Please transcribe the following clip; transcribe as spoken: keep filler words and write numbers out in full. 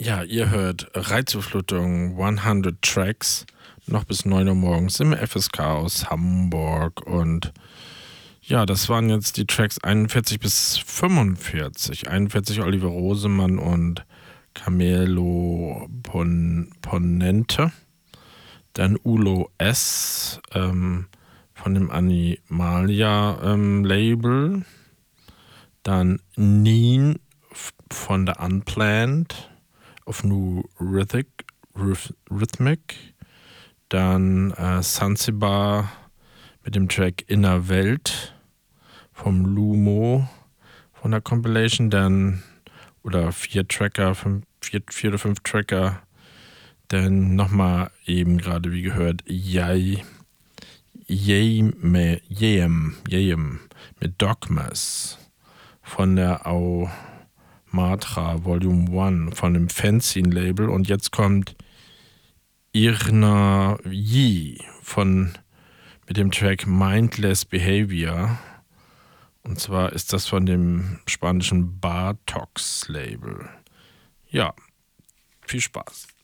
Ja, ihr hört Reizüberflutung hundert Tracks, noch bis neun Uhr morgens im F S K aus Hamburg. Und ja, das waren jetzt die Tracks einundvierzig bis fünfundvierzig. einundvierzig Oliver Rosemann und Camelo Pon Ponente. Dann Ulo S. Ähm, von dem Animalia-Label. Ähm, Dann Neen f- von der Unplanned auf New Rhythmic. Rhyth- Rhythmic. Dann äh, Zanzibar mit dem Track Inner Welt vom Lumo von der Compilation. Dann oder vier Tracker, fünf, vier, vier oder fünf Tracker. Dann nochmal eben gerade wie gehört Yay, Yay, Yam, Yam mit Dogmas von der Au Matra Volume eins von dem Fanzine Label. Und jetzt kommt Irna Yi von mit dem Track Mindless Behavior. Und zwar ist das von dem spanischen Bartox Label. Ja, viel Spaß.